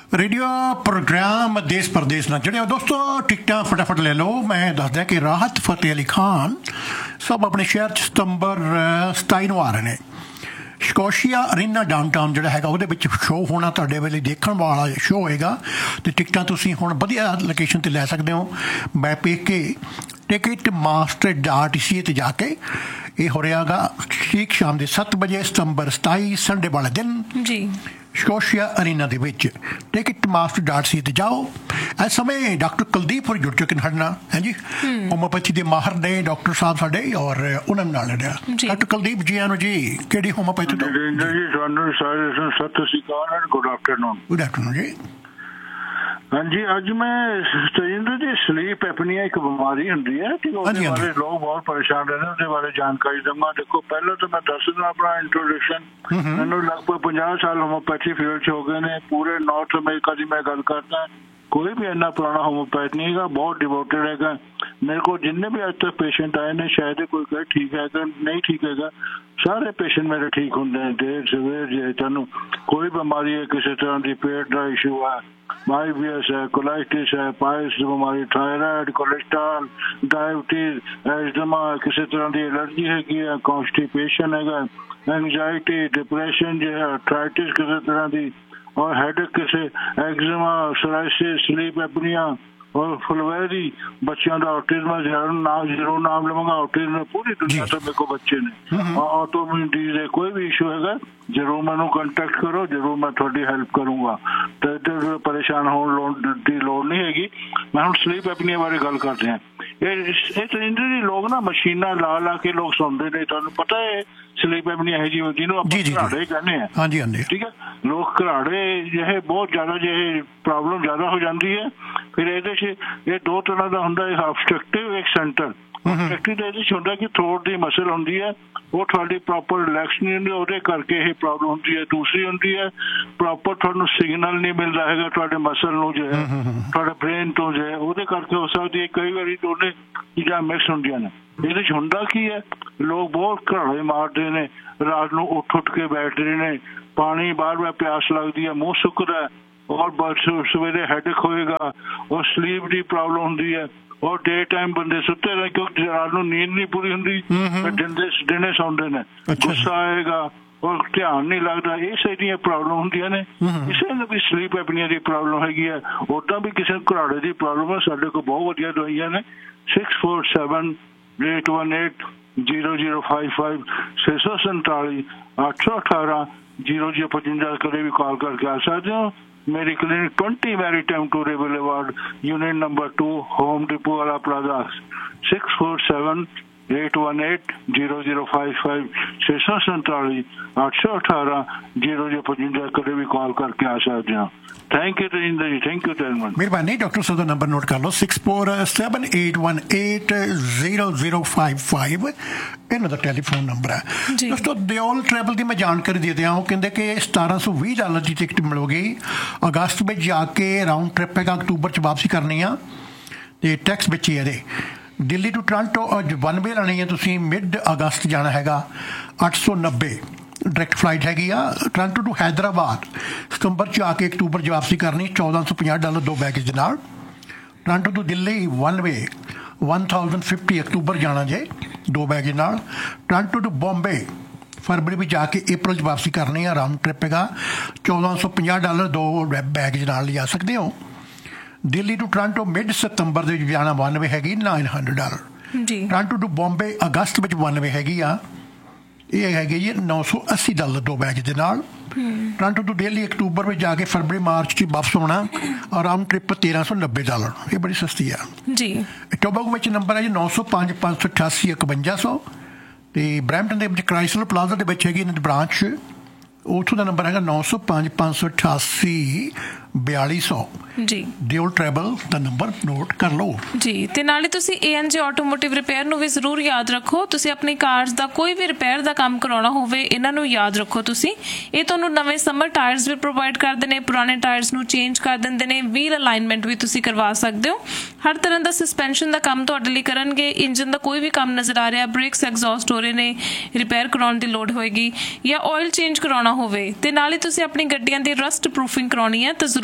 Radio programme देश परदेश ना ਜਿਹੜੇ ਦੋਸਤੋ ਟਿਕਟਾਂ ਫਟਾਫਟ ਲੈ ਲਓ। ਮੈਂ ਦੱਸਦਾ ਕਿ ਰਾਹਤ ਫਤਿਹ ਅਲੀ ਖਾਨ ਸਭ ਆਪਣੇ ਸ਼ਹਿਰ 'ਚ ਸਤੰਬਰ 27 ਨੂੰ ਆ ਰਹੇ ਨੇ। ਸਕੋਸ਼ੀਆ ਅਰੀਨਾ ਡਾਊਨਟਾਊਨ ਜਿਹੜਾ ਹੈਗਾ ਉਹਦੇ ਵਿੱਚ ਸ਼ੋਅ ਹੋਣਾ, ਤੁਹਾਡੇ ਵੇਲੇ ਦੇਖਣ ਵਾਲਾ ਸ਼ੋਅ ਹੋਏਗਾ ਅਤੇ ਟਿਕਟਾਂ ਤੁਸੀਂ ਹੁਣ ਵਧੀਆ ਲੋਕੇਸ਼ਨ 'ਤੇ ਲੈ ਸਕਦੇ ਹੋ। ਮੈਂ ਪੇਕੇ ਟਿਕਟ master.ca 'ਤੇ ਜਾ ਕੇ ਇਹ ਹੋ ਰਿਹਾ ਗਾ ਠੀਕ ਸ਼ਾਮ ਦੇ 7 ਵਜੇ ਸਤੰਬਰ 27 ਸੰਡੇ ਵਾਲੇ ਦਿਨ ਜੀ ਸਕੋਸ਼ੀਆ ਅਰੀਨਾ ਦੇ ਵਿੱਚ ਟਿਕਟ master.ca 'ਤੇ ਜਾਓ। ਇਸ ਸਮੇਂ ਡਾਕਟਰ ਕੁਲਦੀਪ ਹੋਰੀ ਜੁੜ ਚੁੱਕੇ ਨੇ ਸਾਡੇ ਨਾਲ। ਹਾਂਜੀ, ਹੋਮੋਪੈਥੀ ਦੇ ਮਾਹਰ ਨੇ ਡਾਕਟਰ ਸਾਹਿਬ ਸਾਡੇ, ਔਰ ਉਹਨਾਂ ਨਾਲ ਡਾਕਟਰ ਕੁਲਦੀਪ ਜੀ ਆਨੂੰ ਜੀ ਕਿਹੜੀ ਹੋਮੋਪੈਥੀ ਤੋਂ? ਜੀ ਤੁਹਾਨੂੰ ਸਾਰੇ ਸਤਿ ਸ਼੍ਰੀ ਅਕਾਲ, ਗੁੱਡ ਆਫਟਰਨੂਨ ਜੀ। ਹਾਂਜੀ, ਅੱਜ ਮੈਂ ਤੇਜਿੰਦਰ ਜੀ ਸਲੀਪ ਐਪਨੀਆ ਇੱਕ ਬਿਮਾਰੀ ਹੁੰਦੀ ਹੈ ਕਿ ਉਹਦੇ ਬਾਰੇ ਲੋਕ ਬਹੁਤ ਪਰੇਸ਼ਾਨ ਰਹਿੰਦੇ, ਉਹਦੇ ਬਾਰੇ ਜਾਣਕਾਰੀ ਦਵਾਂ। ਦੇਖੋ, ਪਹਿਲਾਂ ਤਾਂ ਮੈਂ ਦੱਸ ਦਿੰਦਾ ਆਪਣਾ ਇੰਟਰੋਡਕਸ਼ਨ। ਮੈਨੂੰ ਲਗਭਗ 50 ਸਾਲ ਹੋਮੋਪੈਥੀ ਫੀਲਡ 'ਚ ਹੋ ਗਏ ਨੇ। ਪੂਰੇ ਨਾਰਥ ਅਮਰੀਕਾ ਦੀ ਮੈਂ ਗੱਲ ਕਰਦਾ, ਕੋਈ ਵੀ ਇੰਨਾ ਪੁਰਾਣਾ ਹੋਮੋਪੈਥ ਨਹੀਂ ਹੈਗਾ, ਬਹੁਤ ਡਿਵੋਟਡ ਹੈਗਾ। ਮੇਰੇ ਕੋਲ ਜਿੰਨੇ ਵੀ ਅੱਜ ਤੱਕ ਪੇਸ਼ੈਂਟ ਆਏ ਨੇ, ਸ਼ਾਇਦ ਕੋਈ ਕਹੇ ਠੀਕ ਹੈਗਾ, ਨਹੀਂ ਠੀਕ ਹੈਗਾ, ਸਾਰੇ ਪੇਸ਼ੈਂਟ ਮੇਰੇ ਠੀਕ ਹੁੰਦੇ ਨੇ। ਦੇਰ ਸਵੇਰ ਜੇ ਤੁਹਾਨੂੰ ਕੋਈ ਬਿਮਾਰੀ ਹੈ, ਕਿਸੇ ਤਰ੍ਹਾਂ ਦੀ ਪੇਟ ਦਾ ਇਸ਼ੂ ਹੈ, IBS ਹੈ, ਕੋਲਾਈਟਿਸ ਹੈ, ਪਾਇਲਸ ਦੀ ਬਿਮਾਰੀ, ਥਾਇਰਾਇਡ, ਕੋਲੇਸਟ੍ਰੋਲ, ਡਾਇਬਟੀਜ਼, ਐਜ਼ਮਾ, ਕਿਸੇ ਤਰ੍ਹਾਂ ਦੀ ਐਲਰਜੀ ਹੈਗੀ ਹੈ, ਕੌਂਸਟੀਪੇਸ਼ਨ ਹੈਗਾ, ਐਂਗਜ਼ਾਇਟੀ, ਡਿਪਰੈਸ਼ਨ ਜੋ ਹੈ, ਆਰਥਰਾਈਟਿਸ ਕਿਸੇ ਤਰ੍ਹਾਂ ਦੀ, और हेडेक किसे, एक्जिमा, सोराइसिस, स्लीप एपनिया और फुलवैरी, बच्चों का ऑटिज्म जरूर नाम लूंगा। ऑटिज्म पूरी दुनिया से मेरे को बच्चे ने, ऑटोइम्यून डिजीज है, कोई भी इशू है जरूर मैनू कंटेक्ट करो, जरूर मैं थोड़ी हेल्प करूंगा। तो परेशान होने की लोड़ नहीं हैगी। मैं हम स्लीप एपनिया बारे गल करते हैं। ये लोग ना मशीना ला ला के लोग सुनते ने, तुहानू पता है स्लीप एपनिया है जी जिन्होंने आप घराड़े कहने हैं। हाँ जी, हाँ जी, ठीक है। लोग घराड़े जो है बहुत ज्यादा जो है प्रॉब्लम ज्यादा हो जाती है। फिर ये दो तरह का होंगे, एक ऑब्स्ट्रक्टिव, एक सेंटर। ऑब्स्ट्रक्टिव होंगे कि थ्रोट की मसल होंगी है, वो थोड़ी प्रॉपर रिलैक्स नहीं होंगी, ਉਹਦੇ ਕਰਕੇ ਇਹ प्रॉब्लम होंगी है। दूसरी होंगी है प्रॉपर ਤੁਹਾਨੂੰ सिग्नल नहीं मिलता है ਤੁਹਾਡੇ मसल ਨੂੰ जो है ਤੁਹਾਡੇ ब्रेन ਤੋਂ जो है, ਉਹਦੇ ਕਰਕੇ ਹੋ ਸਕਦੀ ਹੈ। ਕਈ ਵਾਰੀ ਦੋਨੇ ਚੀਜ਼ਾਂ ਮਿਕਸ ਹੁੰਦੀਆਂ ਨੇ। ਇਹਦੇ 'ਚ ਹੁੰਦਾ ਕੀ ਹੈ, ਲੋਕ ਬਹੁਤ ਘਰਾੜੇ ਮਾਰਦੇ ਨੇ, ਰਾਤ ਨੂੰ ਉੱਠ ਕੇ ਬੈਠਦੇ ਨੇ, ਪਾਣੀ ਬਾਰ-ਬਾਰ ਪਿਆਸ ਲੱਗਦੀ ਹੈ, ਮੂੰਹ ਸੁੱਕਦਾ ਔਰ ਸਵੇਰੇ ਹੈਡੇਕ ਹੋਏਗਾ, ਔਰ ਸਲੀਪ ਦੀ ਪ੍ਰੋਬਲਮ ਹੁੰਦੀ ਹੈ, ਔਰ ਡੇ ਟਾਈਮ ਬੰਦੇ ਸੁੱਤੇ ਰਹੇ ਕਿਉਂਕਿ ਰਾਤ ਨੂੰ ਨੀਂਦ ਨਹੀਂ ਪੂਰੀ ਹੁੰਦੀ, ਦਿਨੇ ਸੌਂਦੇ ਨੇ, ਗੁੱਸਾ ਆਏਗਾ ਔਰ ਧਿਆਨ ਨਹੀਂ ਲੱਗਦਾ। ਇਹ ਸਾਰੀਆਂ ਪ੍ਰੋਬਲਮ ਹੁੰਦੀਆਂ ਨੇ। ਕਿਸੇ ਨੂੰ ਵੀ ਸਲੀਪ ਐਪਨੀਆ ਦੀ ਪ੍ਰੋਬਲਮ ਹੈਗੀ ਹੈ, ਉੱਦਾਂ ਵੀ ਕਿਸੇ ਨੂੰ ਘਰਾੜੇ ਦੀ ਪ੍ਰੋਬਲਮ ਹੈ, ਸਾਡੇ ਕੋਲ ਬਹੁਤ ਵਧੀਆ ਦਵਾਈਆਂ ਨੇ। 6478180055 647 818 0055 ਕਦੇ ਵੀ ਕਾਲ ਕਰਕੇ ਆ ਸਕਦੇ ਹੋ। मेरी clinic 20 maritime tour boulevard, unit number 2, home depot वाला प्लाजा। 6478180055 647 818 0055 कभी भी कॉल करके आ सकते हैं। Thank you Tajinder ji, thank you टेलमन। मेहरबानी। डॉक्टर साहब का नंबर नोट कर लो, 6478180055 ਇਹਨਾਂ ਦਾ ਟੈਲੀਫੋਨ ਨੰਬਰ ਹੈ। ਦੋਸਤੋ ਦਿਓਲ ਟਰੈਵਲ ਦੀ ਮੈਂ ਜਾਣਕਾਰੀ ਦੇ ਦਿਆਂ। ਉਹ ਕਹਿੰਦੇ ਕਿ $1720 ਦੀ ਟਿਕਟ ਮਿਲੂਗੀ। ਅਗਸਤ ਵਿੱਚ ਜਾ ਕੇ ਰਾਊਂਡ ਟ੍ਰਿਪ ਹੈਗਾ, ਅਕਤੂਬਰ 'ਚ ਵਾਪਸੀ ਕਰਨੀ ਆ ਅਤੇ ਟੈਕਸ ਵਿੱਚ ਹੀ ਇਹਦੇ। ਦਿੱਲੀ ਟੂ ਟੋਰਾਂਟੋ ਅੱਜ 1 ਵੇ ਲੈਣੀ ਹੈ ਤੁਸੀਂ, ਮਿਡ ਅਗਸਤ ਜਾਣਾ ਹੈਗਾ, 890 ਡਾਇਰੈਕਟ ਫਲਾਈਟ ਹੈਗੀ ਆ। ਟੋਰਾਂਟੋ ਟੂ ਹੈਦਰਾਬਾਦ ਸਤੰਬਰ 'ਚ ਆ ਕੇ ਅਕਤੂਬਰ 'ਚ ਵਾਪਸੀ ਕਰਨੀ, $1450 2 ਬੈਗੇਜ ਦੇ ਨਾਲ। Toronto to Delhi 1 way 1050 October ਜਾਣਾ ਜੇ 2 ਬੈਗੇਜ ਨਾਲ। ਟੋਰਾਂਟੋ ਟੂ ਬੰਬੇ ਫਰਵਰੀ ਵਿੱਚ ਜਾ ਕੇ ਅਪ੍ਰੈਲ 'ਚ ਵਾਪਸੀ ਕਰਨੀ ਆ, ਰਾਊਂਡ ਟ੍ਰਿਪ ਹੈਗਾ, $1450 2 ਬੈਗੇਜ ਨਾਲ ਲਿਜਾ ਸਕਦੇ ਹੋ। ਦਿੱਲੀ ਟੂ ਟੋਰਾਂਟੋ ਮਿਡ ਸਤੰਬਰ ਦੇ ਵਿੱਚ ਜਾਣਾ 1 ਵੇ ਹੈਗੀ, $900 ਜੀ। ਟੋਰਾਂਟੋ ਟੂ ਬੰਬੇ ਅਗਸਤ ਵਿੱਚ 1 ਵੇ ਹੈਗੀ ਆ, ਇਹ ਹੈਗੀ ਜੀ $980 2 ਬੈਗੇਜ ਦੇ ਨਾਲ। ਟੋਰਾਂਟੋ ਤੋਂ ਦਿੱਲੀ ਅਕਤੂਬਰ ਵਿੱਚ ਜਾ ਕੇ ਫਰਵਰੀ ਮਾਰਚ 'ਚ ਵਾਪਸ ਹੋਣਾ, ਰਾਊਂਡ ਟ੍ਰਿਪ $1390। ਇਹ ਬੜੀ ਸਸਤੀ ਆ ਜੀ। ਟੋਬਾਗੋ ਵਿੱਚ ਨੰਬਰ ਹੈ ਜੀ 905 588 5100 ਅਤੇ ਬਰੈਂਪਟਨ ਦੇ ਵਿੱਚ ਕ੍ਰਾਈਸਲਰ ਪਲਾਜ਼ਾ ਦੇ ਵਿੱਚ ਹੈਗੀ ਇਹਨਾਂ ਦੀ ਬ੍ਰਾਂਚ, ਉੱਥੋਂ ਦਾ ਨੰਬਰ ਹੈਗਾ 905 588 4200 ਜੀ। ਦਿਓਲ ਟਰੈਵਲ ਦਾ ਨੰਬਰ ਨੋਟ ਕਰ ਲਓ ਜੀ। ਤੇ ਨਾਲੇ ਤੁਸੀਂ ANJ ਆਟੋਮੋਟਿਵ ਰਿਪੇਅਰ ਨੂੰ ਵੀ ਜ਼ਰੂਰ ਯਾਦ ਰੱਖੋ। ਤੁਸੀਂ ਆਪਣੀ ਕਾਰਸ ਦਾ ਕੋਈ ਵੀ ਰਿਪੇਅਰ ਦਾ ਕੰਮ ਕਰਾਉਣਾ ਹੋਵੇ, ਇਹਨਾਂ ਨੂੰ ਯਾਦ ਰੱਖੋ ਤੁਸੀਂ। ਇਹ ਤੁਹਾਨੂੰ ਨਵੇਂ ਸਮਰ ਟਾਇਰਸ ਵੀ ਪ੍ਰੋਵਾਈਡ ਕਰਦੇ ਨੇ, ਪੁਰਾਣੇ ਟਾਇਰਸ ਨੂੰ ਚੇਂਜ ਕਰ ਦਿੰਦੇ ਨੇ, ਵੀਲ ਅਲਾਈਨਮੈਂਟ ਵੀ ਤੁਸੀਂ ਕਰਵਾ ਸਕਦੇ ਹੋ। ਹਰ ਤਰ੍ਹਾਂ ਦਾ ਸਸਪੈਂਸ਼ਨ ਦਾ ਕੰਮ ਤੁਹਾਡੇ ਲਈ ਕਰਨਗੇ। ਇੰਜਨ ਦਾ ਕੋਈ ਵੀ ਕੰਮ ਨਜ਼ਰ ਆ ਰਿਹਾ, ਬ੍ਰੇਕਸ ਐਗਜ਼ੌਸਟ ਹੋ ਰਹੇ ਨੇ, ਰਿਪੇਅਰ ਕਰਾਉਣ ਦੀ ਲੋੜ ਹੋਏਗੀ, ਜਾਂ ਆਇਲ ਚੇਂਜ ਕਰਾਉਣਾ ਹੋਵੇ, ਤੇ ਨਾਲੇ ਤੁਸੀਂ ਆਪਣੀ ਗੱਡੀਆਂ ਦੀ ਰਸਟ ਪ੍ਰੂਫਿੰਗ ਕਰਾਉਣੀ ਹੈ ਤਾਂ ਜ਼ਰੂਰ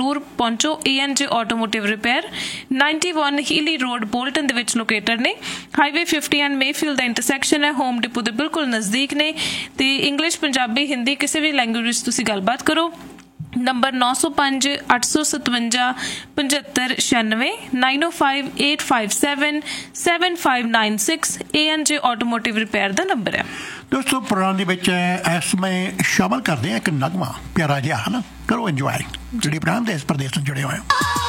ਜ਼ਰੂਰ ਪਹੁੰਚੋ। ANJ automotive repair 91 ਹੀਲੀ road Bolton ਦੇ ਵਿੱਚ ਲੋਕੇਟਡ ਨੇ। Highway 50 and Mayfield the intersection ਹੈ। ਹੋਮ ਡਿਪੋ ਦੇ ਬਿਲਕੁਲ ਨਜ਼ਦੀਕ ਨੇ ਤੇ ਇੰਗਲਿਸ਼, ਪੰਜਾਬੀ, ਹਿੰਦੀ ਕਿਸੇ ਵੀ ਲੈਂਗੁਏਜ ਵਿੱਚ ਤੁਸੀਂ ਗੱਲਬਾਤ ਕਰੋ। ਨੰਬਰ 905 857 7596 905 857 7596 ANJ ਆਟੋਮੋਟਿਵ ਰਿਪੇਅਰ ਦਾ ਨੰਬਰ ਹੈ। ਦੋਸਤੋ ਪ੍ਰੋਗਰਾਮ ਦੇ ਵਿੱਚ ਇਸ ਸਮੇਂ ਸ਼ਾਮਲ ਕਰਦੇ ਹਾਂ ਇੱਕ ਨਗਮਾ ਪਿਆਰਾ ਜਿਹਾ, ਹੈ ਨਾ। ਕਰੋ ਇੰਜੋਏ ਜਿਹੜੀ ਪ੍ਰੋਗਰਾਮ ਦੇਸ਼ ਪ੍ਰਦੇਸ਼ ਤੋਂ ਜੁੜੇ ਹੋਏ ਹੋ।